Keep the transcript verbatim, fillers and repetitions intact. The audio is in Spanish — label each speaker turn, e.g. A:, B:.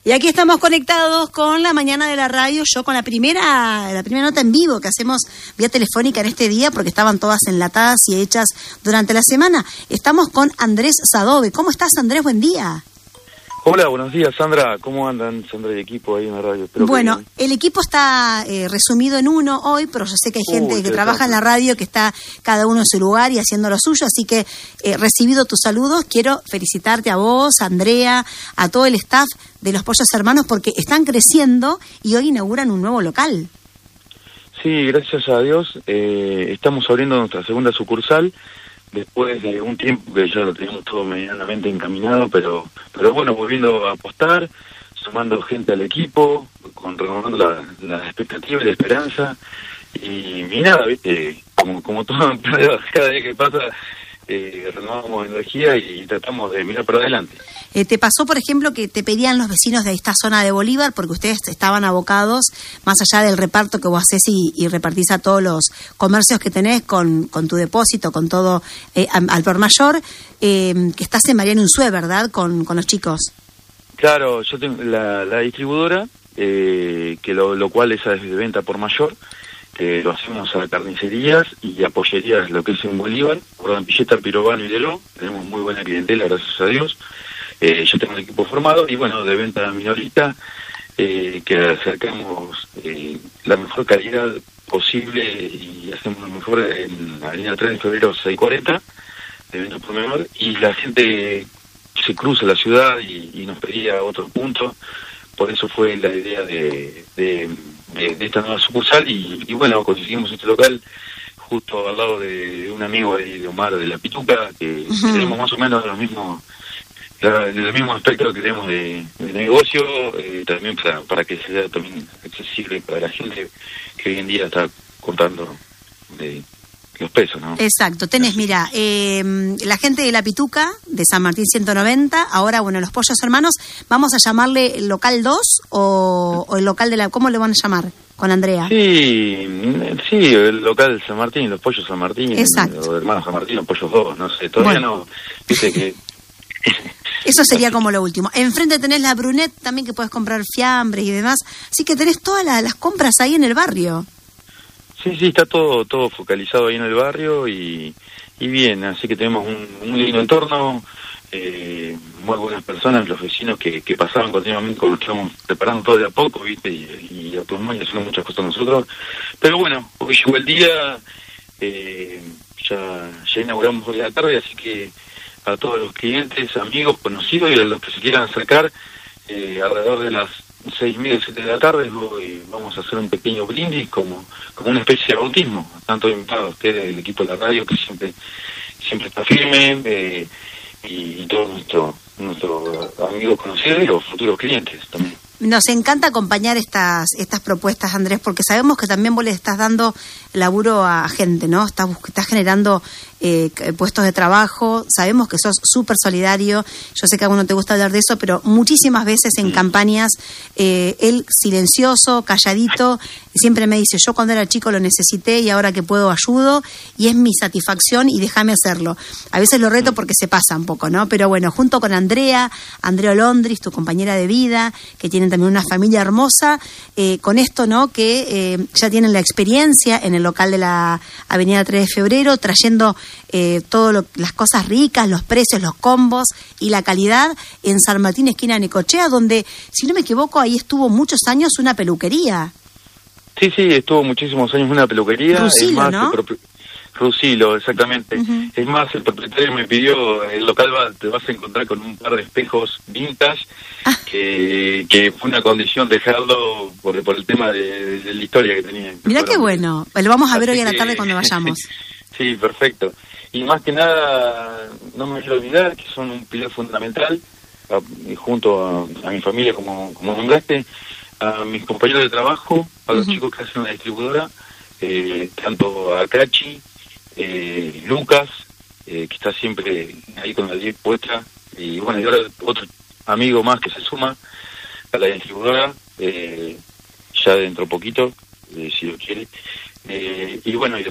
A: Y aquí estamos conectados con la mañana de la radio, yo con la primera la primera nota en vivo que hacemos vía telefónica en este día, porque estaban todas enlatadas y hechas durante la semana. Estamos con Andrés Sadove. ¿Cómo estás, Andrés? Buen día.
B: Hola, buenos días, Sandra. ¿Cómo andan, Sandra y equipo ahí en la radio? Espero
A: bueno,
B: que...
A: el equipo está eh, resumido en uno hoy, pero yo sé que hay gente
B: Uy,
A: que trabaja en la radio, que está cada uno en su lugar y haciendo lo suyo, así que eh, recibido tus saludos, quiero felicitarte a vos, a Andrea, a todo el staff de Los Pollos Hermanos, porque están creciendo y hoy inauguran un nuevo local.
B: Sí, gracias a Dios, eh, estamos abriendo nuestra segunda sucursal, después de un tiempo que ya lo teníamos todo medianamente encaminado, pero pero bueno, volviendo a apostar, sumando gente al equipo, con renovando la, la expectativa y la esperanza, y, y nada, viste, como como todo cada día que pasa, eh, renovamos energía y tratamos de mirar para adelante.
A: Eh, ¿Te pasó, por ejemplo, que te pedían los vecinos de esta zona de Bolívar, porque ustedes estaban abocados, más allá del reparto que vos haces y, y repartís a todos los comercios que tenés con, con tu depósito, con todo eh, al por mayor, eh, que estás en Mariano Unzué, ¿verdad?, con, con los chicos?
B: Claro, yo tengo la, la distribuidora, eh, que lo, lo cual es de venta por mayor, que lo hacemos a carnicerías y a pollerías, lo que es en Bolívar, Rodampilleta, Pirobano y Leló. Tenemos muy buena clientela, gracias a Dios. Eh, yo tengo un equipo formado y bueno, de venta minorista, eh, que acercamos eh, la mejor calidad posible y hacemos lo mejor en la avenida tres de febrero seiscientos cuarenta, de venta por menor, y la gente se cruza la ciudad y, y nos pedía otro punto. Por eso fue la idea de, de, de, de esta nueva sucursal y, y bueno, conseguimos este local justo al lado de un amigo ahí de Omar de La Pituca, que uh-huh. tenemos más o menos los mismos el mismo aspecto que tenemos de, de negocio, eh, también para, para que sea también accesible para la gente que hoy en día está contando de los pesos, ¿no?
A: Exacto, tenés, mira, eh, la gente de La Pituca, de San Martín ciento noventa, ahora, bueno, Los Pollos Hermanos, ¿vamos a llamarle el local dos o, o el local de la... ¿Cómo le van a llamar con Andrea?
B: Sí, sí, el local San Martín, Los Pollos San Martín,
A: exacto.
B: Los Hermanos San Martín, Los Pollos dos, no sé, todavía bueno. no, viste que...
A: Eso sería como lo último. Enfrente tenés la Brunet también, que puedes comprar fiambres y demás. Así que tenés todas la, las compras ahí en el barrio.
B: Sí, sí, está todo todo focalizado ahí en el barrio y, y bien. Así que tenemos un, un lindo entorno, eh, muy buenas personas, los vecinos que, que pasaban continuamente cuando estábamos preparando todo de a poco, ¿viste? Y, y a pulmón y haciendo muchas cosas nosotros. Pero bueno, hoy llegó el día, eh, ya, ya inauguramos hoy a la tarde, así que a todos los clientes, amigos, conocidos y a los que se quieran acercar, eh, alrededor de las seis y media, siete de la tarde, hoy vamos a hacer un pequeño brindis como, como una especie de bautismo, tanto invitado a ustedes, el equipo de la radio que siempre siempre está firme, eh, y, y todos nuestros nuestros amigos conocidos y los futuros clientes también.
A: Nos encanta acompañar estas estas propuestas, Andrés, porque sabemos que también vos le estás dando laburo a gente, ¿no? Estás, estás generando eh, puestos de trabajo, sabemos que sos súper solidario, yo sé que a uno te gusta hablar de eso, pero muchísimas veces en campañas, eh, él silencioso, calladito, siempre me dice, yo cuando era chico lo necesité y ahora que puedo ayudo, y es mi satisfacción y déjame hacerlo. A veces lo reto porque se pasa un poco, ¿no? Pero bueno, junto con Andrea, Andrea Olondris, tu compañera de vida, que tienen también una familia hermosa, eh, con esto, ¿no? Que eh, ya tienen la experiencia en el local de la avenida tres de febrero, trayendo eh, todas las cosas ricas, los precios, los combos y la calidad en San Martín, esquina Necochea, donde, si no me equivoco, ahí estuvo muchos años una peluquería.
B: Sí, sí, estuvo muchísimos años una peluquería.
A: Rusilo,
B: es más,
A: ¿no?
B: Pro... Rusilo, exactamente. Uh-huh. Es más, el propietario me pidió, el local va, te vas a encontrar con un par de espejos vintage, ah. que, que fue una condición dejarlo por, por el tema de, de la historia que tenía.
A: Mirá qué bueno, lo vamos a ver
B: Así
A: hoy a la
B: que...
A: tarde cuando vayamos.
B: Sí, perfecto. Y más que nada, no me quiero olvidar que son un pilar fundamental, a, junto a, a mi familia, como, como nombraste, a mis compañeros de trabajo, a los uh-huh. chicos que hacen la distribuidora, eh, tanto a Cachi, eh, Lucas, eh, que está siempre ahí con la diez puesta, y bueno, y ahora otro amigo más que se suma a la distribuidora, eh, ya dentro poquito, eh, si lo quiere, eh, y bueno, y